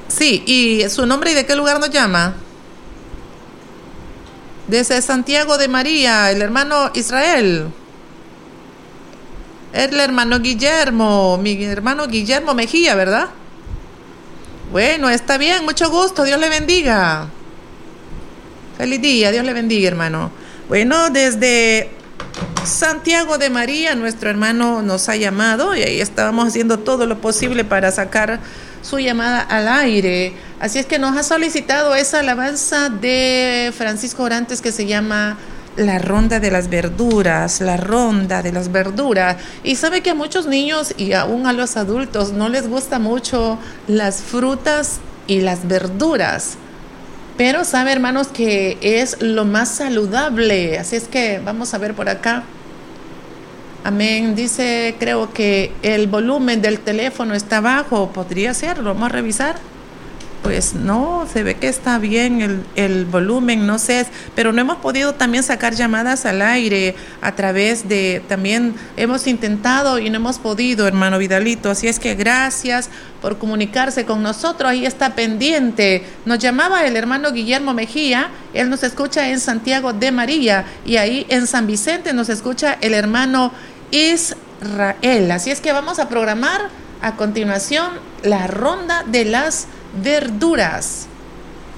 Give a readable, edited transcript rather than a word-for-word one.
Sí, ¿y su nombre y de qué lugar nos llama? Desde Santiago de María, el hermano Israel. El hermano Guillermo, mi hermano Guillermo Mejía, ¿verdad? Bueno, está bien, mucho gusto, Dios le bendiga. Feliz día, Dios le bendiga, hermano. Bueno, desde Santiago de María, nuestro hermano nos ha llamado y ahí estábamos haciendo todo lo posible para sacar su llamada al aire. Así es que nos ha solicitado esa alabanza de Francisco Orantes que se llama La Ronda de las Verduras, La Ronda de las Verduras. Y sabe que a muchos niños y aún a los adultos no les gusta mucho las frutas y las verduras. Pero sabe, hermanos, que es lo más saludable. Así es que vamos a ver por acá. Amén. Dice, creo que el volumen del teléfono está bajo. ¿Podría ser? ¿Lo vamos a revisar? Pues no, se ve que está bien el volumen, no sé, pero no hemos podido también sacar llamadas al aire a través de, también hemos intentado y no hemos podido, hermano Vidalito, así es que gracias por comunicarse con nosotros, ahí está pendiente. Nos llamaba el hermano Guillermo Mejía, él nos escucha en Santiago de María y ahí en San Vicente nos escucha el hermano Israel, así es que vamos a programar a continuación la ronda de las verduras.